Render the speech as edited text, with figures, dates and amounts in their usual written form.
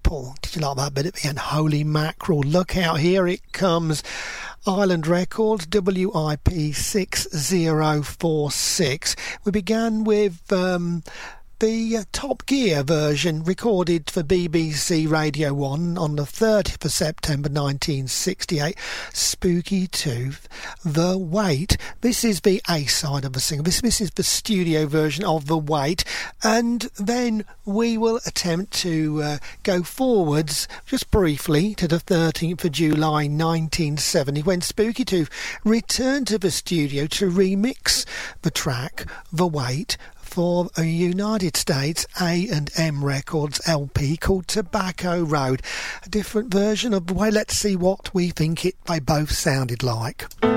People. Did you like that bit at the end? Holy mackerel, look out, here it comes. Island Records, WIP 6046. We began with the Top Gear version recorded for BBC Radio 1 on the 30th of September 1968. Spooky Tooth, The Wait. This is the A-side of the single. This is the studio version of The Wait. And then we will attempt to go forwards just briefly to the 13th of July 1970 when Spooky Tooth returned to the studio to remix the track The Wait for a United States A&M Records LP called Tobacco Road. A different version of the way. Let's see what we think they both sounded like.